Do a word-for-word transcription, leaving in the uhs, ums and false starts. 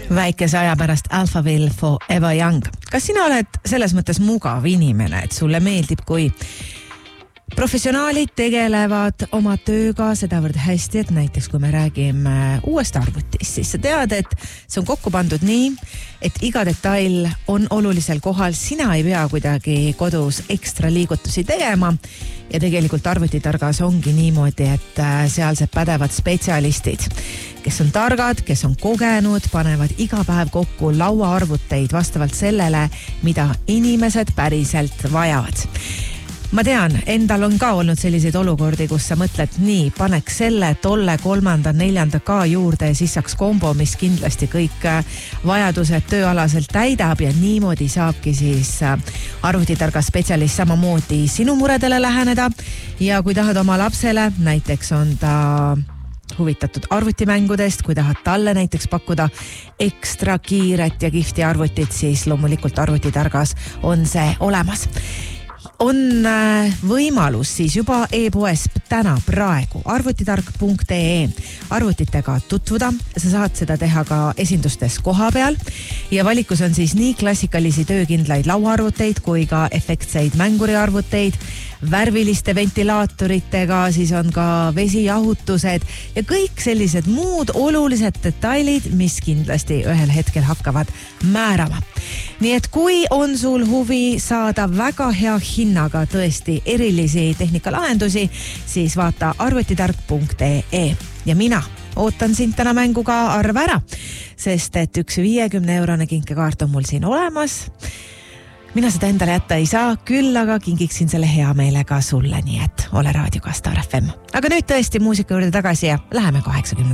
Väikese aja pärast Alphaville for Eva Young. Kas sina oled selles mõttes mugav inimene, et sulle meeldib, kui professionaalid tegelevad oma tööga sedavõrd hästi, et näiteks kui me räägime uuest arvutist, siis sa tead, et see on kokku pandud nii, et iga detail on olulisel kohal, sina ei pea kuidagi kodus ekstra liigutusi tegema ja tegelikult arvutitargas ongi niimoodi, et sealsed pädevad spetsialistid, kes on targad, kes on kogenud, panevad iga päev kokku lauaarvuteid vastavalt sellele, mida inimesed päriselt vajavad. Ma tean, endal on ka olnud selliseid olukordi, kus sa mõtled nii, paneks selle, tolle, kolmanda, neljanda ka juurde ja siis saaks kombo, mis kindlasti kõik vajadused tööalaselt täidab ja niimoodi saabki siis arvutitargas spetsialist samamoodi sinu muredele läheneda ja kui tahad oma lapsele, näiteks on ta huvitatud arvutimängudest, kui tahad talle näiteks pakkuda ekstra kiiret ja kihvti arvutit, siis loomulikult arvutitargas on see olemas. On võimalus siis juba e-poes täna praegu arvutitark punkt ee arvutitega tutvuda. Sa saad seda teha ka esindustes koha peal ja valikus on siis nii klassikalisi töökindlaid lauaarvuteid kui ka efektseid mänguriarvuteid, värviliste ventilaatoritega, siis on ka vesijahutused ja kõik sellised muud olulised detailid, mis kindlasti ühel hetkel hakkavad määrama. Nii et kui on sul huvi saada väga hea hinnaga tõesti erilisi tehnikalahendusi, siis vaata arvutitark punkt ee ja mina ootan sind täna mänguga arva ära, sest et üks viiekümne eurone kinkekaart on mul siin olemas. Mina seda endale jätta ei saa, küll aga kingiksin selle hea meelega sulle, nii et ole raadioga Star F M. Aga nüüd tõesti muusika juurde tagasi ja läheme kaheksakümne